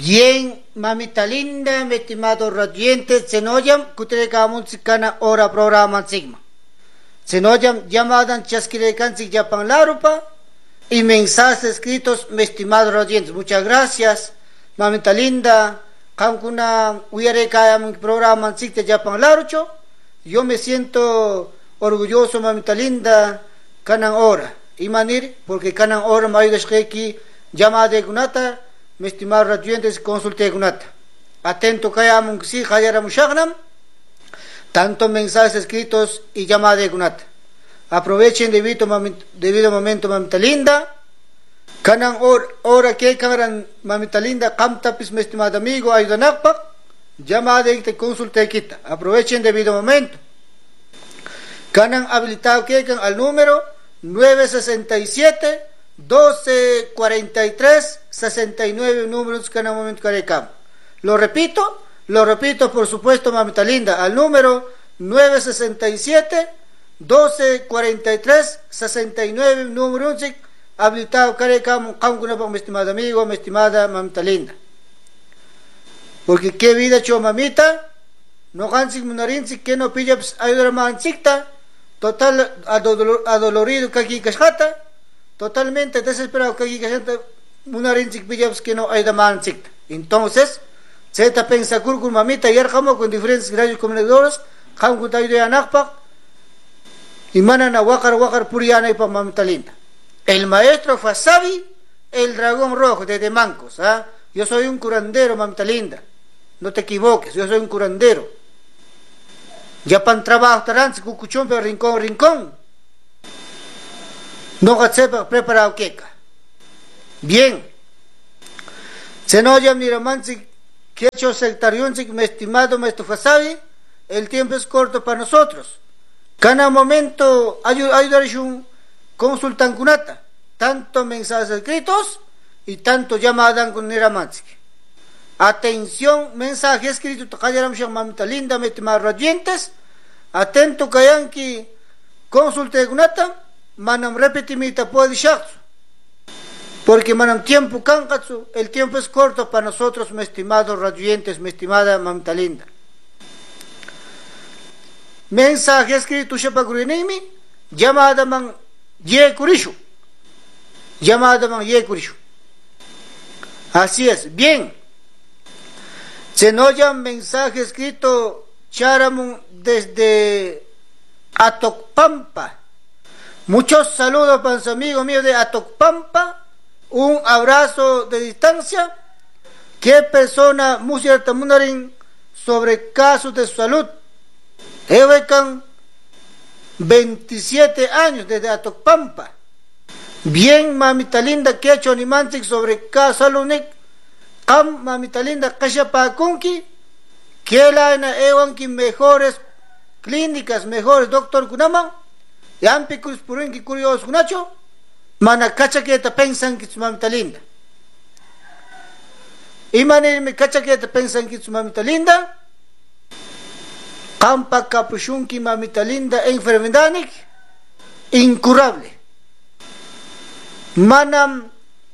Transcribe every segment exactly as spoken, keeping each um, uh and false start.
Bien, mamita linda, mi estimado radiante, Zenoyam, Kutrekamun Sikana, hora programa Sigma. Zenoyam, llamadan Chasquirecansi Japan Larupa y mensajes escritos, mi estimado radiante. Muchas gracias, mamita linda. Kankuna Uyareka programa Sigma Japan Larucho. Yo me siento orgulloso, mamita linda, Canan hora. Y manir, porque Canan hora me ayuda a llamada de Gunata. Mi estimado radiantes, consulte Gunata. Atento Kayamun si Hayaramu Shagnam, tanto mensajes escritos y llamada de Gunata. Aprovechen debido, debido momento, mamita linda. Canan hora que cagan mamita linda, Kamtapis, mi estimado amigo, ayudanakpak, llamada de consulte Kita. Aprovechen debido momento. Canan habilitado que al número nueve sesenta y siete doce cuarenta y tres sesenta y nueve números que en un momento carecam. Lo repito, lo repito por supuesto, mamita linda, al número nueve sesenta y siete doce cuarenta y tres sesenta y nueve números habilitado carecam, con mi estimado amigo, mi estimada mamita linda. Porque qué vida cho mamita, no gansik munarinsi que no pillas ayudar mansikta, total adolorido kaki kashata. Totalmente desesperado que aquí gente una rinchik pillas que no hay de manchik. Entonces, se te pensa curcul mamita y arjamo con diferentes radios comunicadores, ham con tayo de anakpak, y manan a wakar wakar puriana y pa mamita linda. El maestro Fasabi, el dragón rojo de Mancos, ¿ah? Yo soy un curandero, mamita linda. No te equivoques, yo soy un curandero. Ya pan trabajo tarán, cucuchón, pero rincón, rincón. No sepa preparado queca. Bien. Se no ya mira mansi que hecho sectariónsic, mi estimado maestro Fasabi, el tiempo es corto para nosotros. Cada momento ayudar un consultan cunata, tanto mensajes escritos y tanto llamadas con Niramansi. Atención, mensaje escrito, tocayaram shang mamita linda, mi estimado radiantes, atento kayanki consulte cunata. Manam repetimita puede shaksu. Porque manam tiempo kankatsu, el tiempo es corto para nosotros, mis estimados radioyentes, mi estimada mamita linda. Mensaje escrito shapakurinimi, llamada man ye kurishu. Llamada man ye kurishu. Así es, bien. Se nos llama mensaje escrito charamun desde Atocpampa. Muchos saludos para los amigos míos de Atocpampa, un abrazo de distancia. ¿Qué persona muy cierta mundarín sobre casos de salud? Evecan veintisiete años desde Atocpampa. Bien, mamita linda, que ha hecho animantic sobre casos de salud. Kam, mamita linda, kashapa kunki, que la evanki mejores clínicas, mejores doctor kunaman. Yampi kus purinki curioso kunacho, mana cacha que te pensan que su mamita linda. Y manera me cacha que te pensan que su mamita linda. Kampa capuchunki mamita linda enfermedad incurable. Manam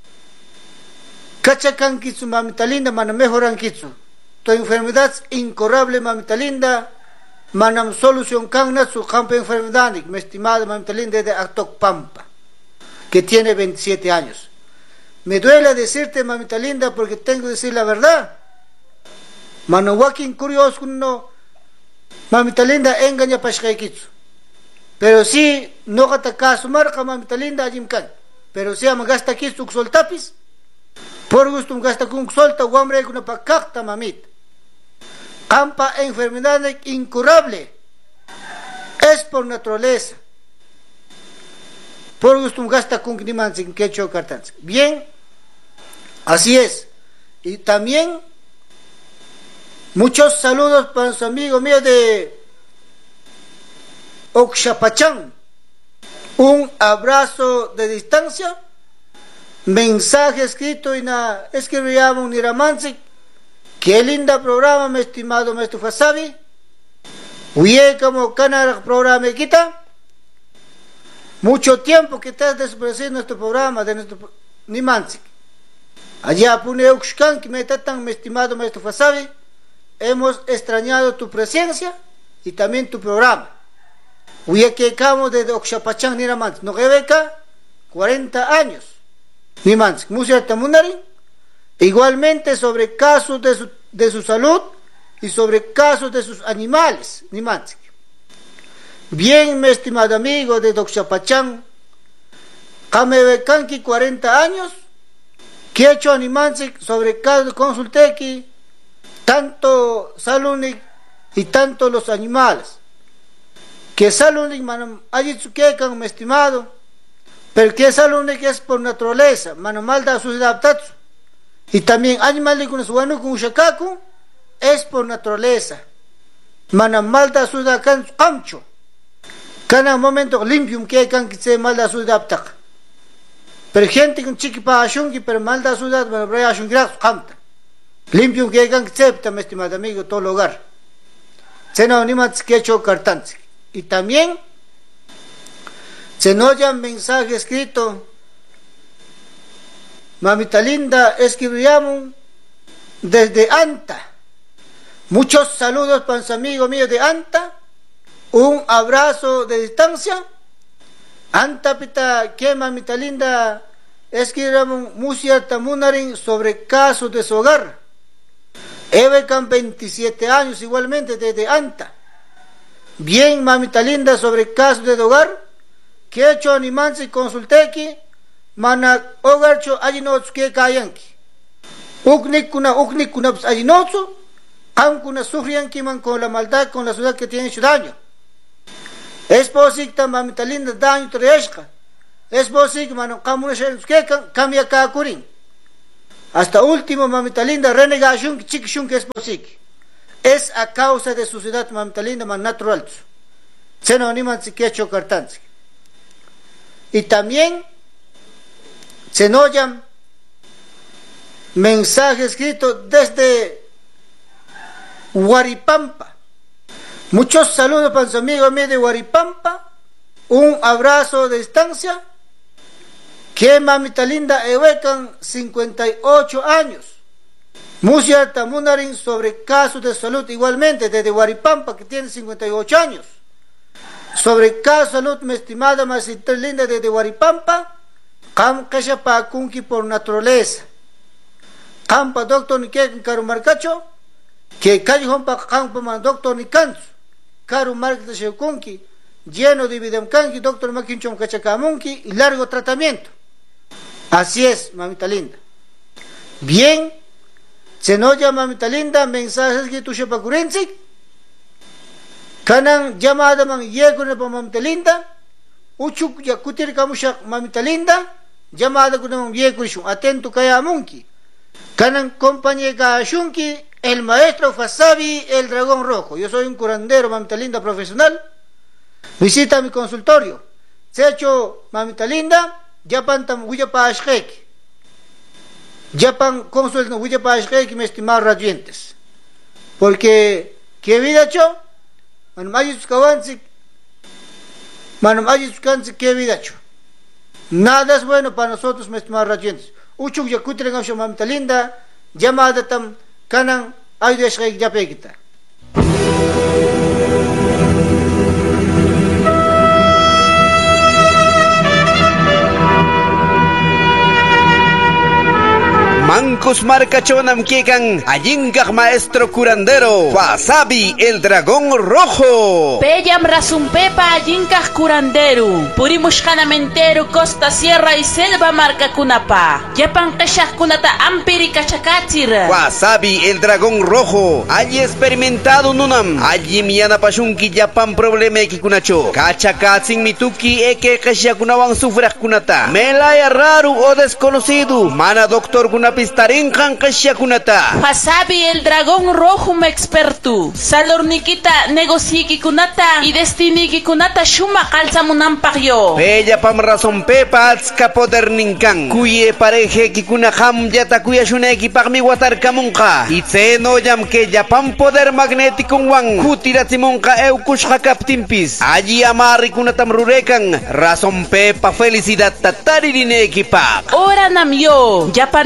cacha kanki su mamita linda, mana mejoran kitsu. Tu enfermedad incurable mamita linda. Manam solución cangna su campo enfermedad, mi estimada mamita linda de Atocpampa, que tiene veintisiete años. Me duele decirte, mamita linda, porque tengo que decir la verdad. Mano wakin curioso no, mamita linda engaña pashkaikitsu. Pero si no gata caso marca mamita linda ajimkan. Pero si ama gasta kitsu soltapis, por gusto gasta kun solta guamre kuna pakakta mamita. Campa enfermedad incurable. Es por naturaleza. Por gusto gasta con kniman sin quecho cartans. Bien, así es. Y también muchos saludos para los amigos míos de Oxapachán. Un abrazo de distancia. Mensaje escrito y na escribíamos un iramansi. Qué linda programa, mi estimado maestro Fasabi. Uye como canal programa quita. Mucho tiempo que estás desapareciendo nuestro programa de nuestro Nimansik. Allá pune uxcan que me tatan, mi estimado maestro Wasabi, hemos extrañado tu presencia y también tu programa. Huye que acabamos desde Oxapachán ni Ramans, no beca cuarenta años. Ni más, Musia Tamunari, igualmente sobre casos de su, de su salud y sobre casos de sus animales, ni más. Bien, mi estimado amigo de Oxapachán, Kamebekanki cuarenta años, que he hecho animales sobre casos de consultequi, tanto salud y tanto los animales. Que salud manam ayitsukekan, mi estimado, pero que salud es por naturaleza, manam malda su adaptación. Y también animales con su anu con shakaku es por naturaleza. Manam malda su adaptación camcho. Cada momento limpio que kan que se malda su adaptación. Pero gente con chiqui pa ashungi, pero malda su adaptación, pero ashungi la camta. Limpio que kan que se, mi estimado amigo, todo lugar. Se no animas que hecho cartantes. Y también se nos oye un mensaje escrito. Mamita linda, escribíamos desde Anta. Muchos saludos para los amigos míos de Anta. Un abrazo de distancia. Anta pita, que mamita linda, escribíamos Musia Tamunarin sobre casos de su hogar. Ebecan veintisiete años igualmente desde Anta. Bien, mamita linda, sobre casos de hogar, que he hecho animantes y consulté que mana hogarcho ayinotsu que kayanki. Uknik kuna uknik kuna ayinotsu, am kuna sufrian que man con la maldad, con la ciudad que tiene su daño. Es posible que mamita linda daño trayesca. Es posible que mano kamuna shen que cambia cada curin. Hasta último, mamita linda, renegación que chiquishun que es posible. Es a causa de su ciudad, mamita linda, más natural. Se nos animan si que hecho cartantes. Y también se nos oyen mensajes escritos desde Huaripampa. Muchos saludos para su amigo mío de Huaripampa. Un abrazo de distancia. Que mamita linda, evecan cincuenta y ocho años. Musia Tamunarin sobre casos de salud igualmente desde Huaripampa que tiene cincuenta y ocho años. Sobre casos de salud, mi estimada mamita linda desde Huaripampa, Kam Kashapa Kunki por naturaleza. Kampa doctor ni que Karumarcacho, que Callejón pa Kampa man doctor ni Kansu, Karumarcacho Sheukunki, lleno de Vidamkanki, doctor Makinchon Kachakamunki y largo tratamiento. Así es, mamita linda. Bien. Se nos llama mamita linda, mensajes que tu sepa curensi. Kanan llamada man yegune pa mamita linda. Uchuk ya kutir kamusha mamita linda. Llamada kuna man yegurishun. Atento kaya munki. Kanan compañera shunki, el maestro Wasabi, el dragón rojo. Yo soy un curandero, mamita linda profesional. Visita mi consultorio. Se ha hecho mamita linda. Japan tam huya pa ashkeki. Japan consul no huya pa ashkeki, mi estimado radiantes. Porque que vida cho, manum ayus kawansik, manum ayus kansik que vida cho. Nada es bueno para nosotros, mi estimado radiantes. Uchuk ya kutre ngamsho mamita linda, llamada tam kanan ayu ashkeki japekita. Mancos marcachonam quecan, ayingak maestro curandero, Wasabi el dragón rojo. Peyam rasumpepa ayingak curandero, purimushkanamentero, costa, sierra y selva marca kunapa. Yapan kashak kunata ampiri kachakatir. Wasabi el dragón rojo, allí experimentado nunam, allí miana pashunki yapan problema ki kunacho. Kachakatzin mituki eke kashakunawang sufrak kunata. Melaya raro o desconocido, mana doctor kunapi Pistarinkan kashakunata. Wasabi el dragón rojo me experto. Salornikita negociiki kunata y destiniki kunata shuma kalsamunanpagyo. Bella pam razón pepa atska poder ninkan. Kuye pareje kikuna ham yata kuya shuneki pagmi watar kamunka. Itzeno yam que yapam poder magnético wang. Kutiratimunka eukush hakaptimpis. Allí amari kunatam rurekan. Razón pepa felicidad tatari dineki pa. Ora namyo. Yapan destino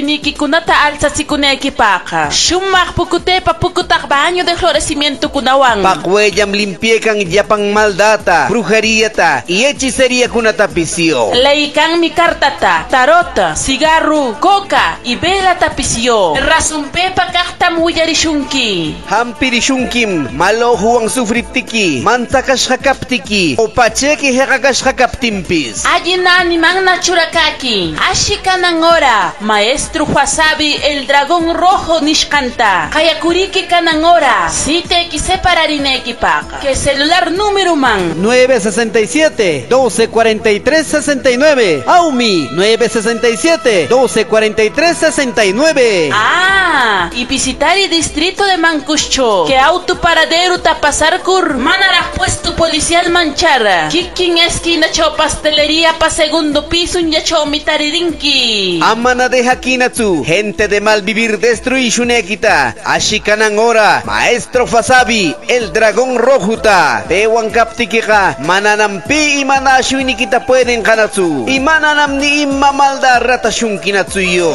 Shiniki kunata alza sikunekipaqa. Shumaq pukutepa pukutak baño de florecimiento kunawang. Pakweyam limpiekan yapang maldata, brujeríata y hechicería kunatapisio. Leikan mi cartata, tarota, cigarro, coca y vela tapisio. Rasumpepa kaktam huyarishunki. Hampirishunkim, malohuang sufriptiki, mantakas hakaptiki, o pacheki hekakas hakaptimpis. Ayinani magna churakaki. Ashikanangora, maestro Wasabi el dragón rojo nishkanta. Kayakuriki kanangora, si te quise pararineki paga. Que celular número man. nueve sesenta y siete, doce cuarenta y tres sesenta y nueve. Aumi nueve sesenta y siete, doce cuarenta y tres sesenta y nueve. Ah, y visitar el distrito de Mancucho. Que auto paradero tapasar cur. Manara puesto policial manchara. Kikin esquina cho pastelería pa segundo piso un yacho mitaririnki. Amana de Hakinatsu, gente de mal vivir destruishunekita. Ashikanangora, maestro Wasabi, el dragón rojuta. Tewan kaptikika, mananampi y manashuinikita pueden kanatsu. Y mananam ni imma malda ratashunkinatsu yo.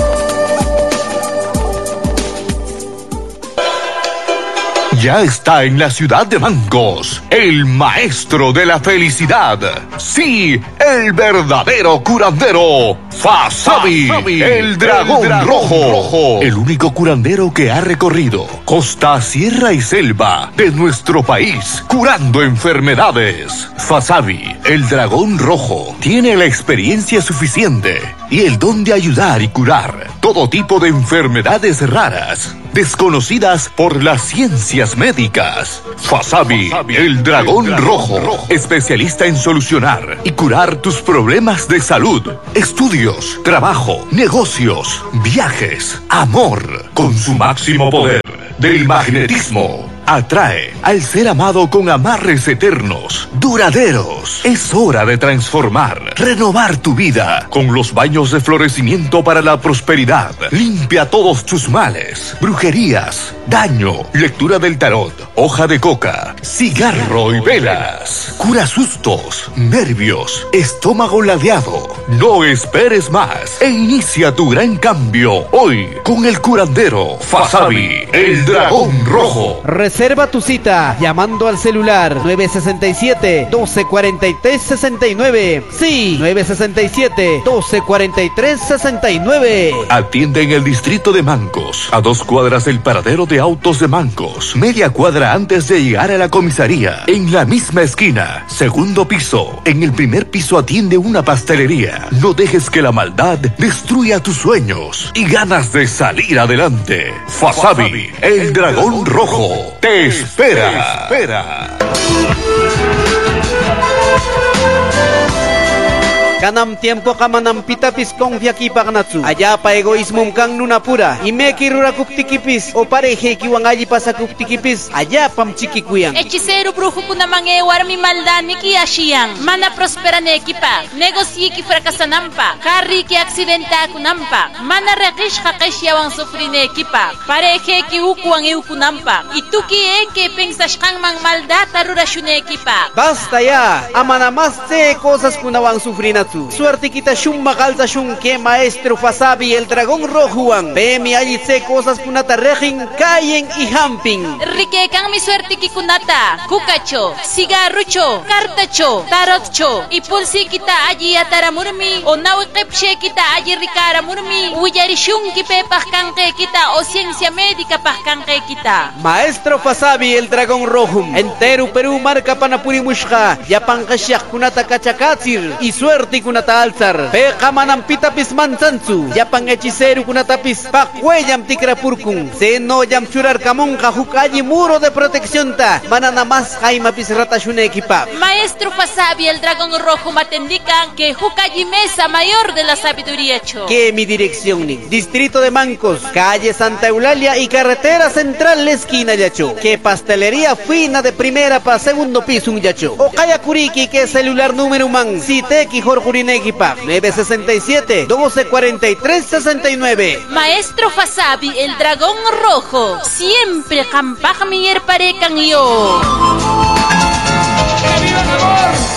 Ya está en la ciudad de Mancos, el maestro de la felicidad. Sí, el verdadero curandero, Wasabi, el dragón, el dragón rojo. rojo. El único curandero que ha recorrido costa, sierra y selva de nuestro país, curando enfermedades. Wasabi, el dragón rojo, tiene la experiencia suficiente y el don de ayudar y curar todo tipo de enfermedades raras, desconocidas por las ciencias médicas. Wasabi, el dragón rojo, especialista en solucionar y curar tus problemas de salud, estudios, trabajo, negocios, viajes, amor, con su máximo poder del magnetismo. Atrae al ser amado con amarres eternos, duraderos. Es hora de transformar, renovar tu vida con los baños de florecimiento para la prosperidad. Limpia todos tus males, brujerías, daño, lectura del tarot, hoja de coca, cigarro y velas. Cura sustos, nervios, estómago ladeado. No esperes más e inicia tu gran cambio hoy con el curandero Wasabi, el dragón rojo. Reserva tu cita llamando al celular nueve sesenta y siete, doce cuarenta y tres sesenta y nueve. Sí, nueve sesenta y siete, doce cuarenta y tres sesenta y nueve. Atiende en el distrito de Mancos, a dos cuadras del paradero de autos de Mancos, media cuadra antes de llegar a la comisaría. En la misma esquina, segundo piso. En el primer piso atiende una pastelería. No dejes que la maldad destruya tus sueños y ganas de salir adelante. Wasabi, el dragón rojo, te espera. Te espera. Kanam tiempo kamanam pitapis confia kipagnatsu. Allá pa egoísmo kang nunapura. Y me kirura kuptikipis. O pareje kiwang allí pasa kuptikipis. Allá pam chikikuyang. Hechicero brujo kunamang ewar mi maldad ni kiashiyang. Mana prospera ne ekipa. Negocie ki fracasanampa. Carri ki accidenta kunampa. Mana rekish hakesh yawang sufri ne ekipa. Pareje ki ukuang eukunampa. Y tu ki eke pensas kang mang maldad tarurashune ekipa. Basta ya. Amana más se cosas kunawang sufrinatsu. Suerte kita shumma kalza shunke maestro Wasabi el dragón rojuan. Pemi allí se cosas kunata rejin, cayen y hamping. Rike kang mi suerte ki kunata. Kukacho, cigarrucho, cartacho, tarotcho. Y pulsi kita allí ataramurmi. O nawi kepshe kita allí rikaramurmi. Uyarishun ki pepah kanke kita. O ciencia médica pah kanke kita. Maestro Wasabi el dragón rojum. Entero Perú marca panapuri mushka. Yapan kasyak kunata kachakatsir. Y suerte kunata alzar. Peqa manam pitapis mansansu. Yapang hechicero kunatapis pacuellam tikrapurkun. Se no yam churar kamunka hukayi muro de protección ta. Manana más jaimapis ratashune equipa. Maestro Wasabi el dragón rojo matendican que hukayi mesa mayor de la sabiduría cho. Que mi dirección ni. Distrito de Mancos, calle Santa Eulalia y carretera central la esquina yacho. Que pastelería fina de primera pa segundo piso un yacho. O kaya kuriki que celular número man. Si te Jorjurinekipa nueve sesenta y siete, doce cuarenta y tres sesenta y nueve. Maestro Wasabi el dragón rojo. Siempre campaj mi parecan yo. ¡Que viva el amor!